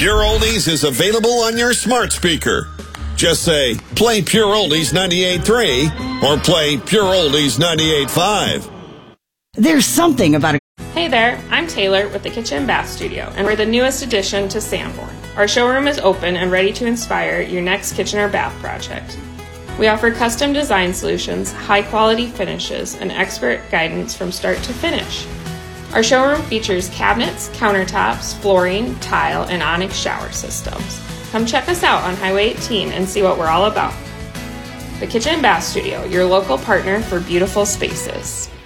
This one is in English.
Pure Oldies is available on your smart speaker. Just say, play Pure Oldies 98.3 or play Pure Oldies 98.5. There's something about a... Hey there, I'm Taylor with the Kitchen and Bath Studio, and we're the newest addition to Sanborn. Our showroom is open and ready to inspire your next kitchen or bath project. We offer custom design solutions, high-quality finishes, and expert guidance from start to finish. Our showroom features cabinets, countertops, flooring, tile, and Onyx shower systems. Come check us out on Highway 18 and see what we're all about. The Kitchen and Bath Studio, your local partner for beautiful spaces.